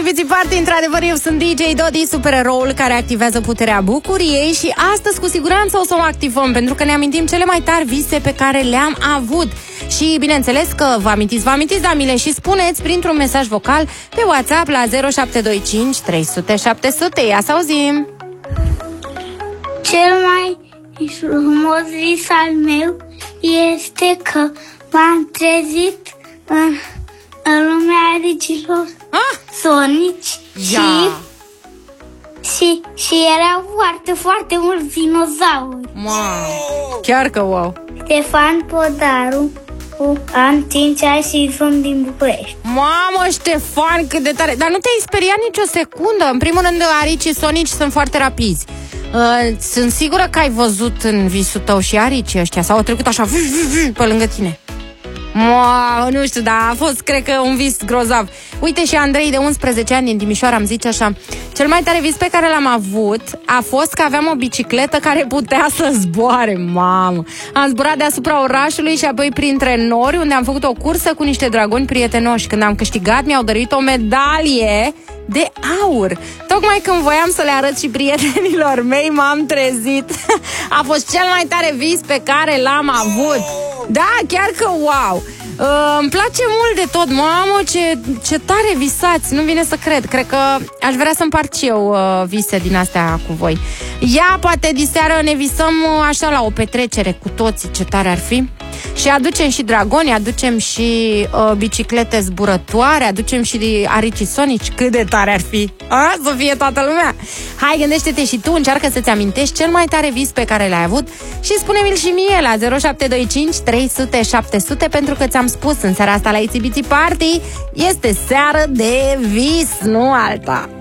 Țibiții Party, într-adevăr, eu sunt DJ Dodi, supereroul care activează puterea bucuriei și astăzi cu siguranță o să o activăm, pentru că ne amintim cele mai tari vise pe care le-am avut. Și bineînțeles că vă amintiți, dar mi le și spuneți printr-un mesaj vocal pe WhatsApp la 0725 300 700. Ia să auzim! Cel mai frumos vis al meu este că m-am trezit în lumea aricilor sonici și erau foarte, foarte mulți dinozauri. Wow. Chiar că wow! Ștefan Podaru, am 5 ani și sunt din București. Mamă, Ștefan, cât de tare! Dar nu te-ai speriat nicio secundă? În primul rând, aricii sonici sunt foarte rapizi. Sunt sigură că ai văzut în visul tău și aricii ăștia sau au trecut așa pe lângă tine. Nu știu, dar a fost, cred că, un vis grozav. Uite, și Andrei de 11 ani din Timișoara îmi zice așa: cel mai tare vis pe care l-am avut a fost că aveam o bicicletă care putea să zboare. Mamă! Am zburat deasupra orașului și apoi printre nori, unde am făcut o cursă cu niște dragoni prietenoși. Când am câștigat, mi-au dăruit o medalie de aur. Tocmai când voiam să le arăt și prietenilor mei, m-am trezit. A fost cel mai tare vis pe care l-am avut. Da, chiar că wow! Îmi place mult de tot. Mamă, ce tare visați. Nu vine să cred. Cred că aș vrea să împart și eu vise din astea cu voi. Ia, poate diseară ne visăm așa la o petrecere cu toții. Ce tare ar fi. Și aducem și dragoni, aducem și biciclete zburătoare, aducem și aricii sonici. Cât de tare ar fi să fie toată lumea. Hai, gândește-te și tu, încearcă să-ți amintești cel mai tare vis pe care l-ai avut și spune-mi-l și mie la 0725 300 700, pentru că ți-am spus, în seara asta la Țibiții Party este seară de vis, nu alta.